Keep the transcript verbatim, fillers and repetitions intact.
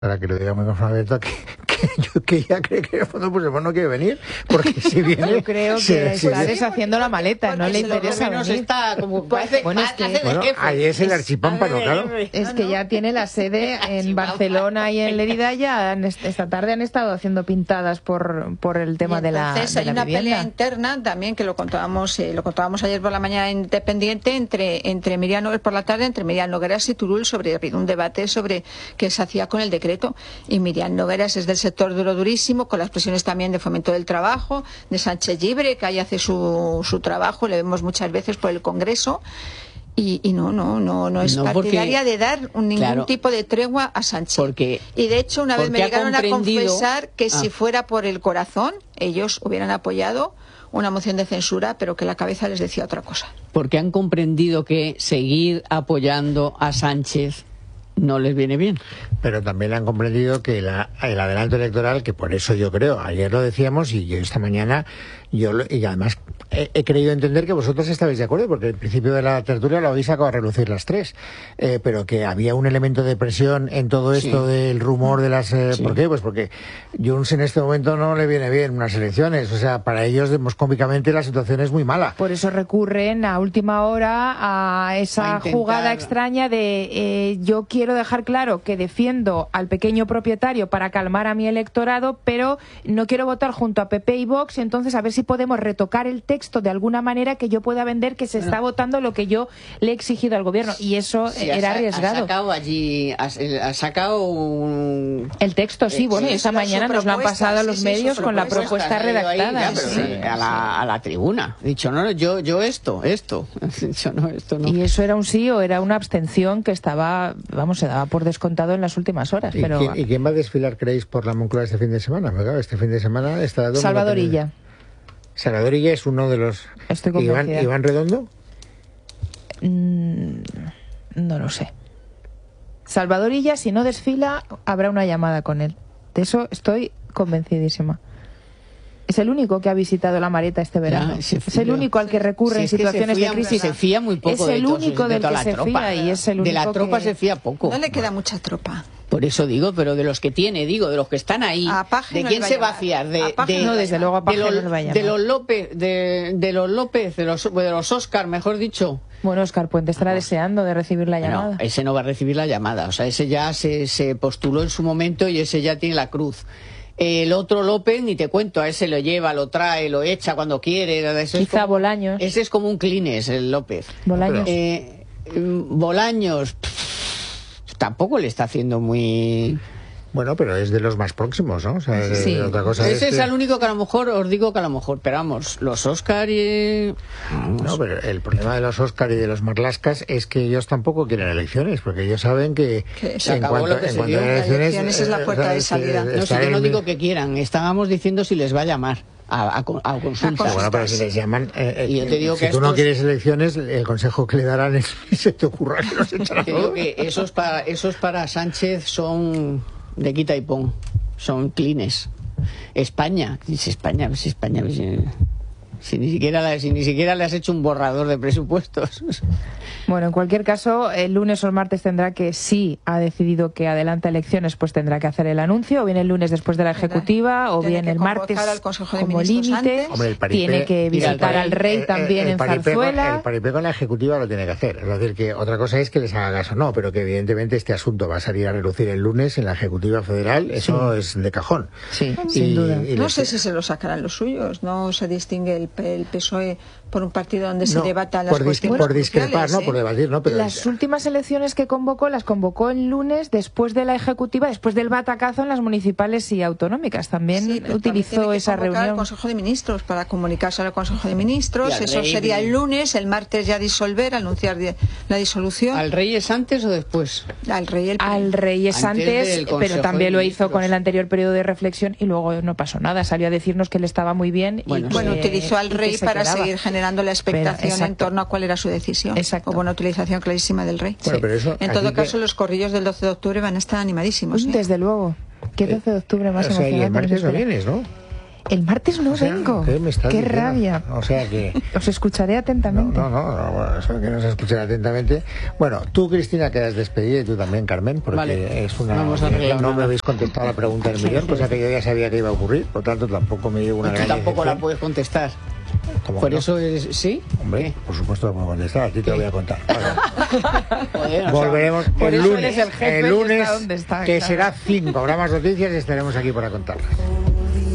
Para que lo digamos con abierto, que, que, yo, que ella cree que en el fondo pues, no quiere venir, porque si viene... Yo creo que se, está se, deshaciendo la maleta, no le interesa menos venir. Está como parece, bueno, es que, bueno, ahí es el archipámpano, claro. Es que ya tiene la sede en Barcelona y en Lérida, ya han, esta tarde han estado haciendo pintadas por, por el tema de la, entonces, de hay la una vivienda. pelea interna también que lo contábamos eh, lo contábamos ayer por la mañana en Independiente entre entre Miriam Nogueras por la tarde entre Miriam Nogueras y Turull sobre un debate sobre qué se hacía con el decreto, y Miriam Nogueras es del sector duro durísimo, con las presiones también de Fomento del Trabajo, de Sánchez Llibre, que ahí hace su, su trabajo, le vemos muchas veces por el Congreso. Y, y no, no, no, no es no partidaria porque, de dar ningún claro, tipo de tregua a Sánchez. Porque, y de hecho una vez me llegaron a confesar que ah. si fuera por el corazón, ellos hubieran apoyado una moción de censura, pero que la cabeza les decía otra cosa. Porque han comprendido que seguir apoyando a Sánchez no les viene bien. Pero también han comprendido que la, el adelanto electoral, que por eso yo creo, ayer lo decíamos y yo esta mañana, yo lo, y además he, he creído entender que vosotros estabais de acuerdo, porque al principio de la tertulia lo habéis sacado a relucir las tres, eh, pero que había un elemento de presión en todo esto sí. del rumor de las... Eh, sí. ¿Por qué? Pues porque Junts en este momento no le viene bien unas elecciones, o sea, para ellos demoscómicamente la situación es muy mala. Por eso recurren a última hora a esa a intentar... jugada extraña de eh, yo quiero dejar claro que defiendo al pequeño propietario para calmar a mi electorado, pero no quiero votar junto a P P y Vox, entonces a ver si podemos retocar el texto de alguna manera que yo pueda vender que se bueno. está votando lo que yo le he exigido al gobierno, y eso sí, era ha, arriesgado. Ha sacado allí, ha, ha sacado un... el texto, sí, bueno, sí, esta mañana nos lo han pasado a los sí, medios sí, con la propuesta redactada. Ahí, ya, sí, sí, a, la, a la tribuna. He dicho, no, yo, yo esto, esto. He dicho, no, esto no. ¿Y eso era un sí o era una abstención que estaba, vamos, se daba por descontado en las últimas horas? ¿Y, pero... quién, ¿Y quién va a desfilar, creéis, por la Moncloa este fin de semana? Claro, este fin de semana está... Salvador Illa. Salvador Illa es uno de los... Estoy Iván, ¿Iván Redondo? Mm, no lo sé. Salvador Illa, si no desfila, habrá una llamada con él. De eso estoy convencidísima. Es el único que ha visitado la Mareta este verano. Ya, es el único al que recurre si en situaciones fía, de crisis. Se fía muy poco. Es el de único de del que se tropa. fía y es el único de la tropa que... se fía poco. No le queda mucha tropa. Por eso digo, pero de los que tiene, digo, de los que están ahí, ¿de quién se va a fiar? De, de, no, desde luego a de, los, no va a de los López, de, de los López, de los, de los Óscar, mejor dicho. Bueno, Óscar Puente estará pues, deseando de recibir la llamada. No, ese no va a recibir la llamada, o sea, ese ya se, se postuló en su momento y ese ya tiene la cruz. El otro López, ni te cuento, a ese lo lleva, lo trae, lo echa cuando quiere. Ese Quizá es como, Bolaños. Ese es como un Kleenex, el López. Bolaños. Eh, Bolaños pff, tampoco le está haciendo muy... Bueno, pero es de los más próximos, ¿no? O sea, sí. otra cosa Ese es, es que... el único que a lo mejor, os digo que a lo mejor, pero vamos, los Óscar y... Vamos. No, pero el problema de los Óscar y de los Marlascas es que ellos tampoco quieren elecciones, porque ellos saben que, que se en acabó cuanto, lo que en se cuanto dio. a elecciones... elecciones es la puerta de salida. No, si yo no digo que quieran, estábamos diciendo si les va a llamar a, a, a consulta. Ah, bueno, pero si les llaman... Eh, y yo te digo si que tú estos... no quieres elecciones, el consejo que le darán es que se te ocurra que los echarán. Te digo que esos para, esos para Sánchez son... de quita y pon, son clines. España, dice España, si España, si, si ni siquiera la, si ni siquiera le has hecho un borrador de presupuestos. Bueno, en cualquier caso, el lunes o el martes tendrá que, si ha decidido que adelanta elecciones, pues tendrá que hacer el anuncio, o bien el lunes después de la ejecutiva, o bien el martes como límite. Tiene que visitar al rey también en Zarzuela. El paripé con la ejecutiva lo tiene que hacer. Es decir, que otra cosa es que les haga caso, no, pero que evidentemente este asunto va a salir a relucir el lunes en la ejecutiva federal, eso sí. Es de cajón. Sí, y, sin duda. Y no sé si se lo sacarán los suyos, no se distingue el, el P S O E por un partido donde se no, debatan las por cuestiones por discrepar, ¿eh? no, por debatir, no, pero las últimas elecciones que convocó las convocó el lunes después de la ejecutiva, después del batacazo en las municipales y autonómicas. También sí, utilizó también esa reunión al Consejo de Ministros para comunicarse al Consejo de Ministros. Eso rey, sería el lunes, el martes ya disolver, anunciar la disolución. ¿Al rey es antes o después? Al rey, el al rey es antes, antes pero también lo hizo con el anterior periodo de reflexión y luego no pasó nada. Salió a decirnos que le estaba muy bien. Bueno, y que, bueno utilizó al rey para quedaba. seguir generando la expectación pero, en torno a cuál era su decisión. Exacto. O buena utilización clarísima del rey. Bueno, sí. pero eso, en todo caso, que... los corrillos del doce de octubre van a estar animadísimos. ¿eh? Desde luego. ¿Qué doce de octubre más o sea, emocionante? Y el martes no vienes, ¿no? El martes no o sea, vengo. ¿qué, me estás Qué diciendo? rabia. O sea que... Os escucharé atentamente. No, no, no, no eso que nos escuchen atentamente. Bueno, tú, Cristina, quedas despedida y tú también, Carmen, porque vale. es una... Vamos a no nada. Me habéis contestado la pregunta del millón, cosa que yo ya sabía que iba a ocurrir, por tanto tampoco me llevo una y tú gran tampoco decepción. la puedes contestar. Por no? eso es... ¿Sí? Hombre, ¿qué? Por supuesto que puedo contestar, a ti te lo voy a contar. Vale. Joder, o Volveremos sea, el por eso lunes, eres el jefe el y lunes está donde está, que claro. será cinco, habrá más noticias y estaremos aquí para contarlas.